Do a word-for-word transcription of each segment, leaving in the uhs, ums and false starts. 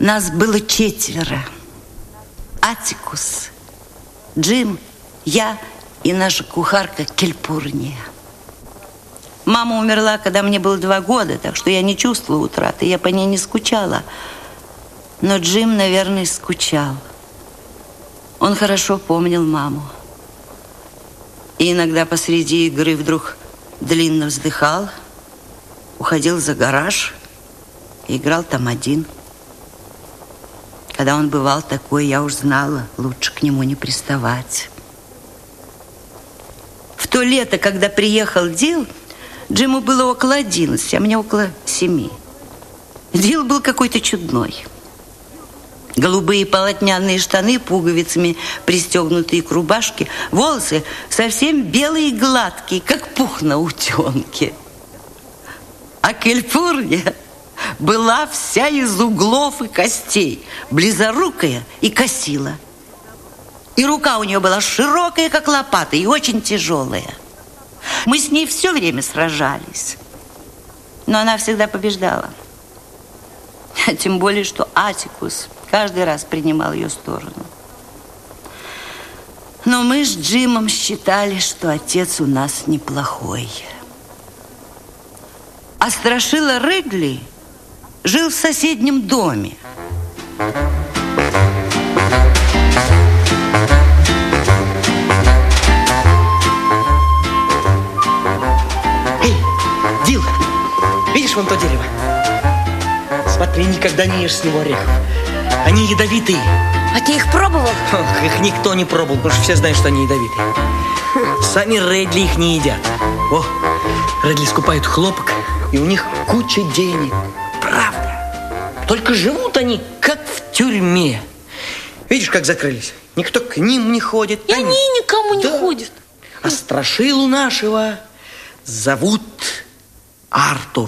Нас было четверо. Атикус, Джим, я и наша кухарка Кельпурния. Мама умерла, когда мне было два года, так что я не чувствовала утраты, я по ней не скучала. Но Джим, наверное, скучал. Он хорошо помнил маму. И иногда посреди игры вдруг длинно вздыхал, уходил за гараж и играл там один. Когда он бывал такой, я уж знала, лучше к нему не приставать. В то лето, когда приехал Дил, Джиму было около одиннадцати, а мне около семи. Дил был какой-то чудной. Голубые полотняные штаны, пуговицами пристегнутые к рубашке, волосы совсем белые и гладкие, как пух на утенке. А Кельпурния была вся из углов и костей, близорукая и косила. И рука у нее была широкая, как лопата, и очень тяжелая. Мы с ней все время сражались, но она всегда побеждала. Тем более, что Атикус каждый раз принимал ее сторону. Но мы с Джимом считали, что отец у нас неплохой. А страшила Редли жил в соседнем доме. Эй, Дил, видишь вон то дерево? Смотри, никогда не ешь с него орехов. Они ядовитые. А ты их пробовал? Ох, их никто не пробовал, потому что все знают, что они ядовитые. Сами Редли их не едят. О, Редли скупают хлопок, и у них куча денег. Правда. Только живут они, как в тюрьме. Видишь, как закрылись? Никто к ним не ходит. И они никому не да. ходят. А страшилу нашего зовут Артур.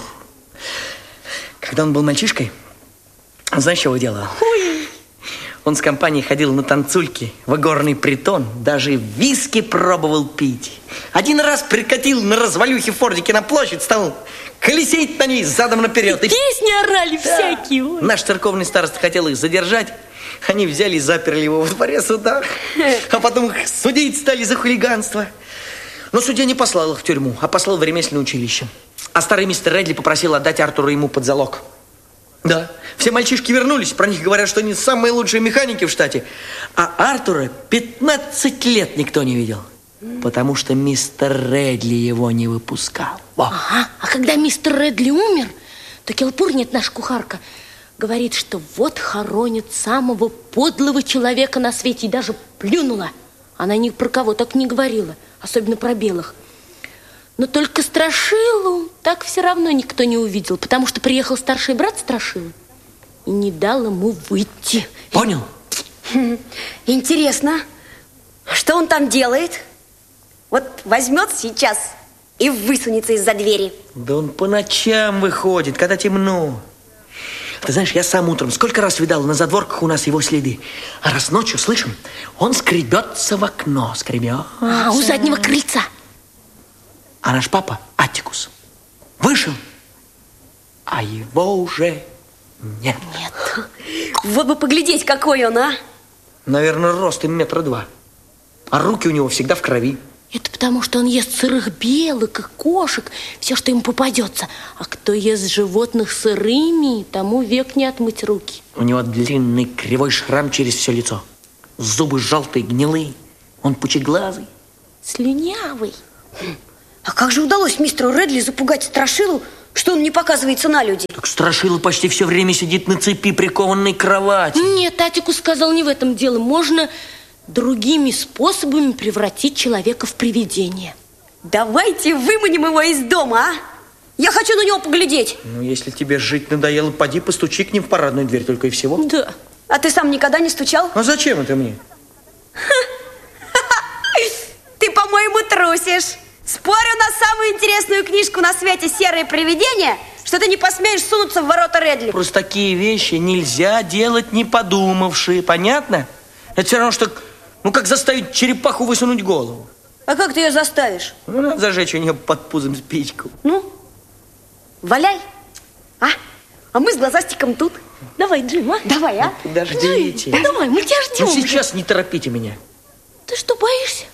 Когда он был мальчишкой, знаешь, чего делал? Ой. Он с компанией ходил на танцульки в игорный притон, даже виски пробовал пить. Один раз прикатил на развалюхе фордике на площадь, стал колесить на ней задом наперед. И песни орали да. всякие. Ой. Наш церковный староста хотел их задержать. Они взяли и заперли его во дворе суда. А потом их судить стали за хулиганство. Но судья не послал их в тюрьму, а послал в ремесленное училище. А старый мистер Редли попросил отдать Артура ему под залог. Да, все мальчишки вернулись. Про них говорят, что они самые лучшие механики в штате. А Артура пятнадцать лет никто не видел. Потому что мистер Редли его не выпускал. Во. Ага, а когда мистер Редли умер, то Кельпурния, наша кухарка, говорит, что вот хоронит самого подлого человека на свете. И даже плюнула. Она ни про кого так не говорила, особенно про белых. Но только Страшилу так все равно никто не увидел, потому что приехал старший брат Страшилы и не дал ему выйти. Понял? Интересно, что он там делает? Вот возьмет сейчас и высунется из-за двери. Да он по ночам выходит, когда темно. Ты знаешь, я сам утром сколько раз видал на задворках у нас его следы. А раз ночью, слышим, он скребется в окно, скребется. А, у заднего крыльца. А наш папа, Атикус, вышел, а его уже нет. Нет. Вот бы поглядеть, какой он, а? Наверное, ростом метра два. А руки у него всегда в крови. Это потому, что он ест сырых белок и кошек, все, что ему попадется. А кто ест животных сырыми, тому век не отмыть руки. У него длинный кривой шрам через все лицо. Зубы желтые, гнилые. Он пучеглазый. Слюнявый. А как же удалось мистеру Редли запугать Страшилу, что он не показывается на люди? Так Страшила почти все время сидит на цепи, прикованной к кровати. Нет, Атикус сказал, не в этом дело. Можно другими способами превратить человека в привидение. Давайте выманим его из дома, а? Я хочу на него поглядеть. Ну, если тебе жить надоело, поди постучи к ним в парадную дверь, только и всего. Да. А ты сам никогда не стучал? А зачем это мне? Ты, по-моему, трусишь. Спорю на самую интересную книжку на свете «Серые привидения», что ты не посмеешь сунуться в ворота Редли. Просто такие вещи нельзя делать, не подумавши. Понятно? Это все равно, что ну, как заставить черепаху высунуть голову. А как ты ее заставишь? Ну, надо зажечь у нее под пузом спичку. Ну, валяй. А? А мы с глазастиком тут. Давай, Джим, а? Давай, а? Подождите. Джим, давай, мы тебя ждем. Ну сейчас не торопите меня. Ты что, боишься?